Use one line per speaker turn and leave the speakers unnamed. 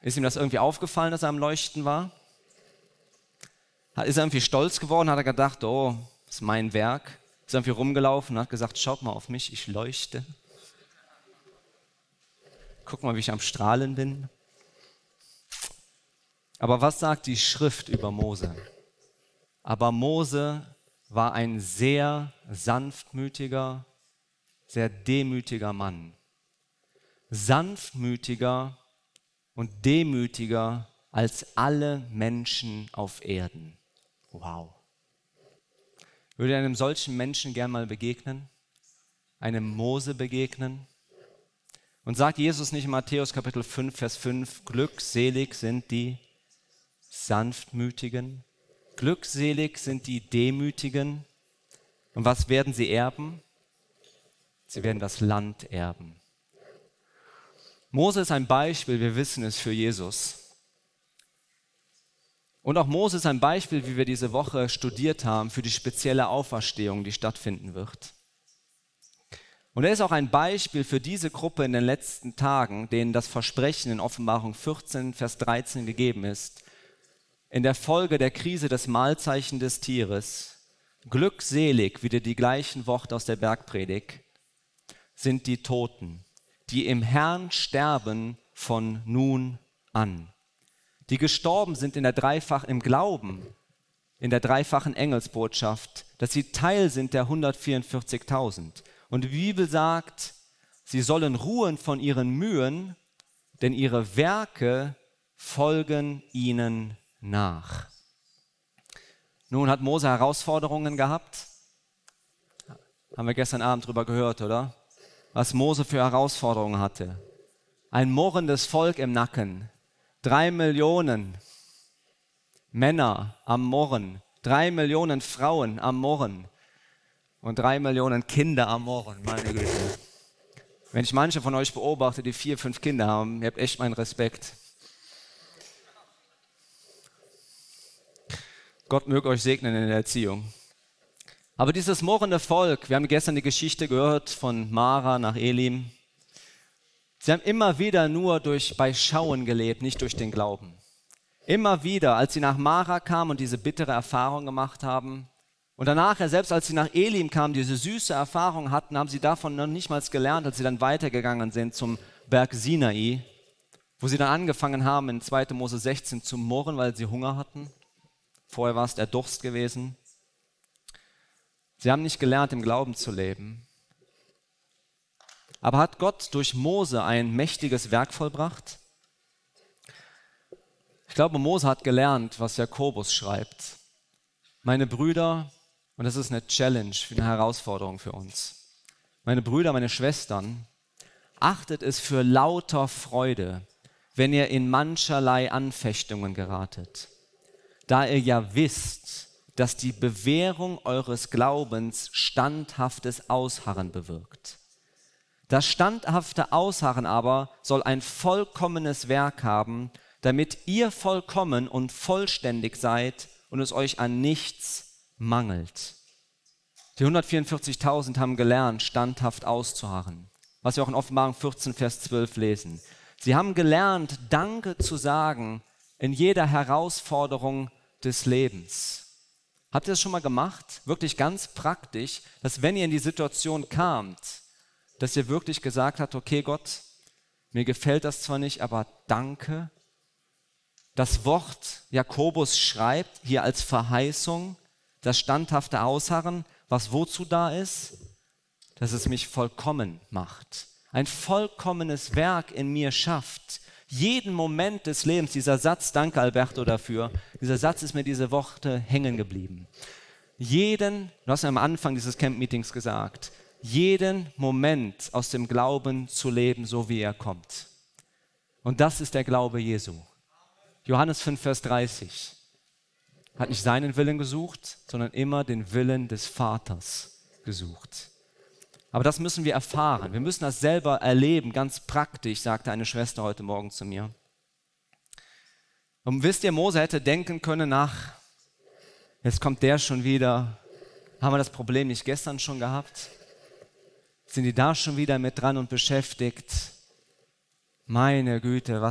Ist ihm das irgendwie aufgefallen, dass er am Leuchten war? Ist er irgendwie stolz geworden? Hat er gedacht, oh, das ist mein Werk? Ist er irgendwie rumgelaufen und hat gesagt, schaut mal auf mich, ich leuchte. Guck mal, wie ich am Strahlen bin. Aber was sagt die Schrift über Mose? Aber Mose war ein sehr sanftmütiger, sehr demütiger Mann. Sanftmütiger und demütiger als alle Menschen auf Erden. Wow. Würde einem solchen Menschen gern mal begegnen? Einem Mose begegnen? Und sagt Jesus nicht in Matthäus Kapitel 5, Vers 5, glückselig sind die Sanftmütigen, glückselig sind die Demütigen. Und was werden sie erben? Sie werden das Land erben. Mose ist ein Beispiel, wir wissen es, für Jesus. Und auch Mose ist ein Beispiel, wie wir diese Woche studiert haben, für die spezielle Auferstehung, die stattfinden wird. Und er ist auch ein Beispiel für diese Gruppe in den letzten Tagen, denen das Versprechen in Offenbarung 14, Vers 13 gegeben ist. In der Folge der Krise des Mahlzeichen des Tieres, glückselig, wieder die gleichen Worte aus der Bergpredigt, sind die Toten, die im Herrn sterben von nun an. Die gestorben sind im Glauben, in der dreifachen Engelsbotschaft, dass sie Teil sind der 144.000. Und die Bibel sagt, sie sollen ruhen von ihren Mühen, denn ihre Werke folgen ihnen nach. Nun hat Mose Herausforderungen gehabt. Haben wir gestern Abend drüber gehört, oder? Was Mose für Herausforderungen hatte. Ein murrendes Volk im Nacken. 3 Millionen Männer am Murren, 3 Millionen Frauen am Murren und 3 Millionen Kinder am Murren, meine Güte. Wenn ich manche von euch beobachte, die 4, 5 Kinder haben, ihr habt echt meinen Respekt. Gott möge euch segnen in der Erziehung. Aber dieses murrende Volk, wir haben gestern die Geschichte gehört von Mara nach Elim. Sie haben immer wieder nur bei Schauen gelebt, nicht durch den Glauben. Immer wieder, als sie nach Mara kamen und diese bittere Erfahrung gemacht haben und danach, selbst als sie nach Elim kamen, diese süße Erfahrung hatten, haben sie davon noch nicht mal gelernt, als sie dann weitergegangen sind zum Berg Sinai, wo sie dann angefangen haben, in 2. Mose 16 zu murren, weil sie Hunger hatten. Vorher war es der Durst gewesen. Sie haben nicht gelernt, im Glauben zu leben. Aber hat Gott durch Mose ein mächtiges Werk vollbracht? Ich glaube, Mose hat gelernt, was Jakobus schreibt. Meine Brüder, und das ist eine Challenge, eine Herausforderung für uns. Meine Brüder, meine Schwestern, achtet es für lauter Freude, wenn ihr in mancherlei Anfechtungen geratet, da ihr ja wisst, dass die Bewährung eures Glaubens standhaftes Ausharren bewirkt. Das standhafte Ausharren aber soll ein vollkommenes Werk haben, damit ihr vollkommen und vollständig seid und es euch an nichts mangelt. Die 144.000 haben gelernt, standhaft auszuharren, was wir auch in Offenbarung 14, Vers 12 lesen. Sie haben gelernt, Danke zu sagen in jeder Herausforderung des Lebens. Habt ihr das schon mal gemacht? Wirklich ganz praktisch, dass wenn ihr in die Situation kamt, dass ihr wirklich gesagt habt, okay Gott, mir gefällt das zwar nicht, aber danke. Das Wort Jakobus schreibt hier als Verheißung, das standhafte Ausharren, was wozu da ist? Dass es mich vollkommen macht. Ein vollkommenes Werk in mir schafft. Jeden Moment des Lebens, dieser Satz, danke Alberto dafür, dieser Satz ist mir diese Woche hängen geblieben. Du hast ja am Anfang dieses Camp-Meetings gesagt, jeden Moment aus dem Glauben zu leben, so wie er kommt. Und das ist der Glaube Jesu. Johannes 5, Vers 30 hat nicht seinen Willen gesucht, sondern immer den Willen des Vaters gesucht. Aber das müssen wir erfahren. Wir müssen das selber erleben, ganz praktisch, sagte eine Schwester heute Morgen zu mir. Und wisst ihr, Mose hätte denken können, jetzt kommt der schon wieder. Haben wir das Problem nicht gestern schon gehabt? Sind die da schon wieder mit dran und beschäftigt? Meine Güte,